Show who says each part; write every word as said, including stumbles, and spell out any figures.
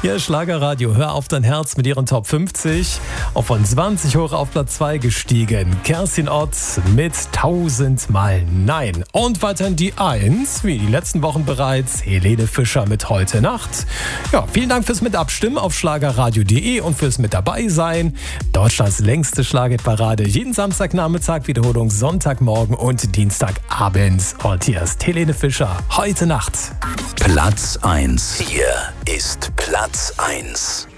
Speaker 1: Hier Schlagerradio, hör auf dein Herz mit ihren Top fünfzig. Auch von zwanzig hoch auf Platz zwei gestiegen. Kerstin Ott mit tausendmal Nein. Und weiterhin die eins, wie die letzten Wochen bereits, Helene Fischer mit Heute Nacht. Ja, vielen Dank fürs Mitabstimmen auf schlagerradio punkt de und fürs mit dabei sein. Deutschlands längste Schlagerparade. Jeden Samstagnachmittag, Wiederholung Sonntagmorgen und Dienstagabend. Und hier ist Helene Fischer. Heute Nacht.
Speaker 2: Platz eins. Hier ist Platz eins.